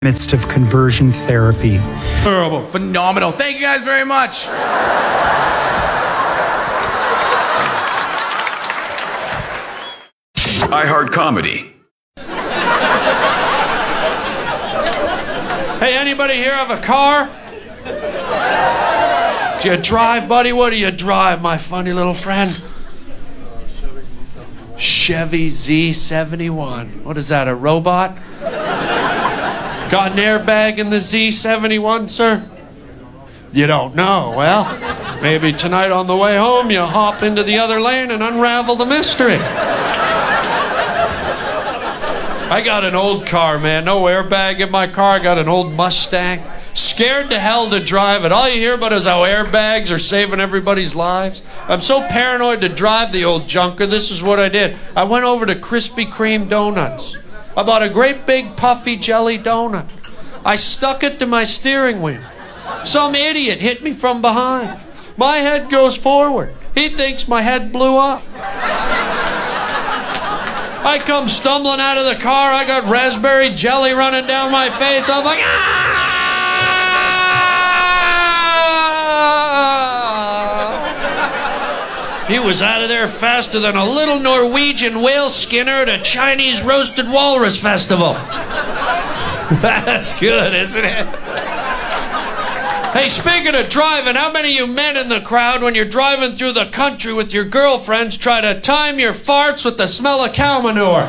midst of conversion therapy. Terrible. Phenomenal. Thank you guys very much. iHeart Comedy. Hey, anybody here have a car? Do you drive, buddy? What do you drive, my funny little friend? Chevy Z71. What is that, a robot? Got an airbag in the Z71, sir? You don't know. Well, maybe tonight on the way home you hop into the other lane and unravel the mystery. I got an old car, man. No airbag in my car. I got an old Mustang. Scared to hell to drive it. All you hear about is how airbags are saving everybody's lives. I'm so paranoid to drive the old junker. This is what I did. I went over to Krispy Kreme Donuts. I bought a great big puffy jelly donut. I stuck it to my steering wheel. Some idiot hit me from behind. My head goes forward. He thinks my head blew up. I come stumbling out of the car. I got raspberry jelly running down my face. I'm like, ah! He was out of there faster than a little Norwegian whale skinner at a Chinese roasted walrus festival. That's good, isn't it? Hey, speaking of driving, how many of you men in the crowd, when you're driving through the country with your girlfriends, try to time your farts with the smell of cow manure?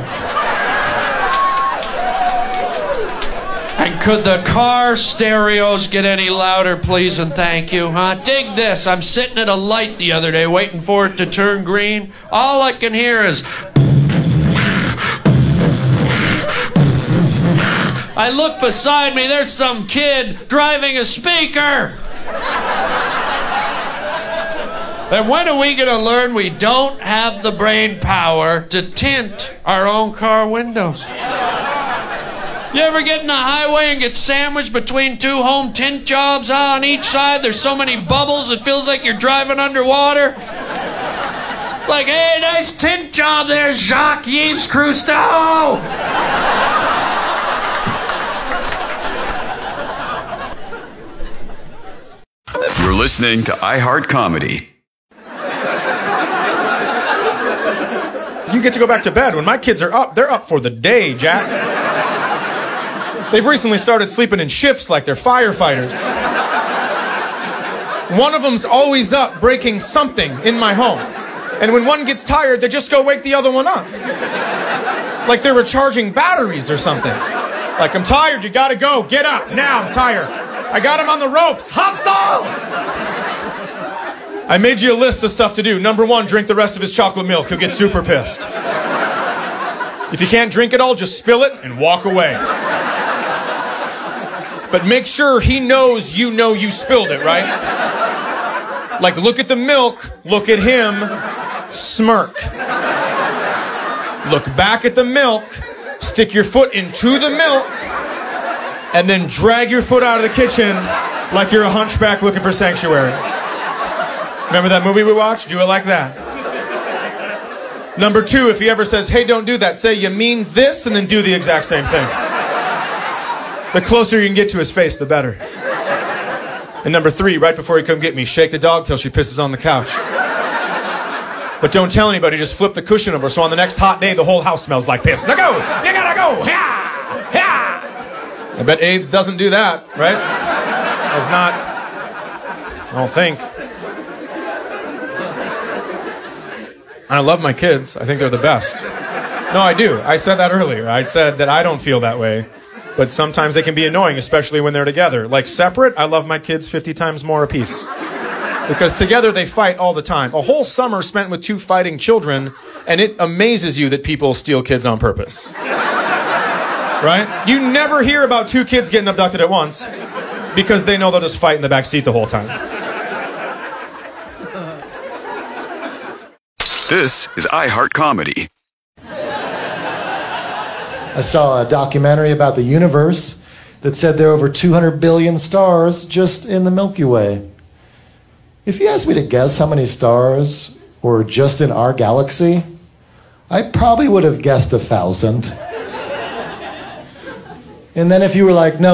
And could the car stereos get any louder, please and thank you? Dig this. I'm sitting at a light the other day waiting for it to turn green. All I can hear is... I look beside me, there's some kid driving a speaker. And when are we going to learn we don't have the brain power to tint our own car windows? You ever get in the highway and get sandwiched between two home tint jobs on each side? There's so many bubbles it feels like you're driving underwater. It's like, hey, nice tint job there, Jacques-Yves Cousteau. You're listening to iHeart Comedy. You get to go back to bed. When my kids are up, they're up for the day, Jack. They've recently started sleeping in shifts like they're firefighters. One of them's always up breaking something in my home. And when one gets tired, they just go wake the other one up. Like they're recharging batteries or something. Like, I'm tired, you gotta go, get up, now I'm tired. I got him on the ropes, hustle! I made you a list of stuff to do. Number 1, drink the rest of his chocolate milk. He'll get super pissed. If you can't drink it all, just spill it and walk away. But make sure he knows you know you spilled it, right? Like, look at the milk, look at him, smirk. Look back at the milk, stick your foot into the milk, and then drag your foot out of the kitchen like you're a hunchback looking for sanctuary. Remember that movie we watched? Do it like that. Number 2, if he ever says, hey, don't do that, say, you mean this, and then do the exact same thing. The closer you can get to his face, the better. And number 3, right before he come get me, shake the dog till she pisses on the couch. But don't tell anybody, just flip the cushion over, so on the next hot day, the whole house smells like piss. Now go! You gotta go! Yeah! Yeah! I bet AIDS doesn't do that, right? Does not. I don't think. And I love my kids. I think they're the best. No, I do. I said that earlier. I said that I don't feel that way. But sometimes they can be annoying, especially when they're together. Like separate, I love my kids 50 times more apiece. Because together they fight all the time. A whole summer spent with 2 fighting children, and it amazes you that people steal kids on purpose. Right? You never hear about 2 kids getting abducted at once because they know they'll just fight in the back seat the whole time. This is iHeart Comedy. I saw a documentary about the universe that said there are over 200 billion stars just in the Milky Way. If you asked me to guess how many stars were just in our galaxy, I probably would have guessed 1,000. And then if you were like, no,